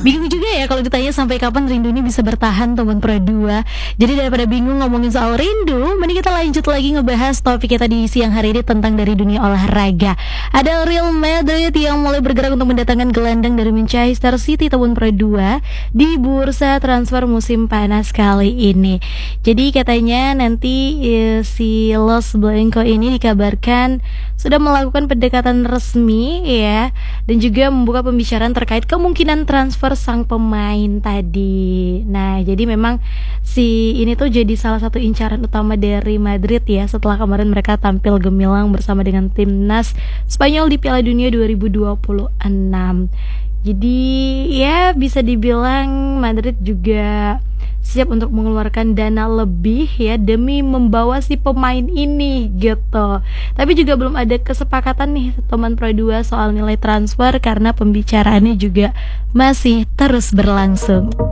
Bingung juga ya kalau ditanya sampai kapan rindu ini bisa bertahan teman Pro 2. Jadi daripada bingung ngomongin soal rindu, mending kita lanjut lagi ngebahas topik kita di siang hari ini tentang dari dunia olahraga. Ada Real Madrid yang mulai bergerak untuk mendatangkan gelandang dari Manchester City teman Pro 2 di bursa transfer musim panas kali ini. Jadi katanya nanti si Los Blancos ini dikabarkan sudah melakukan pendekatan resmi ya, dan juga membuka pembicaraan terkait kemungkinan transfer sang pemain tadi. Nah, jadi memang si ini tuh jadi salah satu incaran utama dari Madrid ya, setelah kemarin mereka tampil gemilang bersama dengan timnas Spanyol di Piala Dunia 2026. Jadi ya bisa dibilang Madrid juga siap untuk mengeluarkan dana lebih ya demi membawa si pemain ini gitu. Tapi juga belum ada kesepakatan nih teman Pro 2 soal nilai transfer karena pembicaraannya juga masih terus berlangsung.